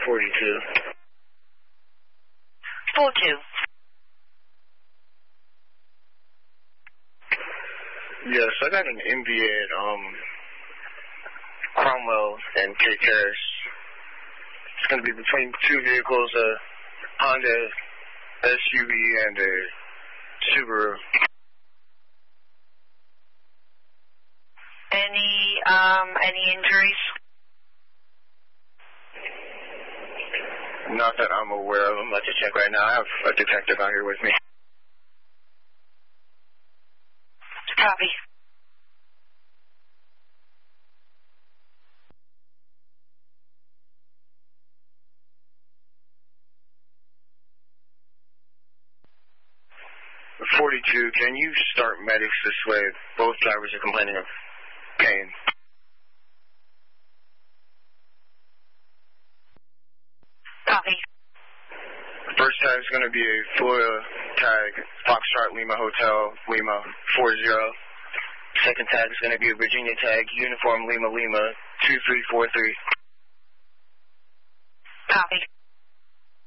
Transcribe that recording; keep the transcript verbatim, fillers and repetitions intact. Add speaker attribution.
Speaker 1: forty-two.
Speaker 2: forty-two.
Speaker 1: Yes, I got an M V at um, Cromwell and Cape Harris. It's going to be between two vehicles, a Honda S U V and a Subaru.
Speaker 2: Any, um, any injuries?
Speaker 1: Not that I'm aware of. I'm about to check right now. I have a detective out here with me.
Speaker 2: Copy.
Speaker 1: forty-two, can you start medics this way? Both drivers are complaining of pain.
Speaker 2: Copy.
Speaker 1: The first tag is going to be a Florida tag, Foxtrot Lima Hotel, Lima four zero. Second tag is going to be a Virginia tag, Uniform Lima Lima two three four three.
Speaker 2: Copy.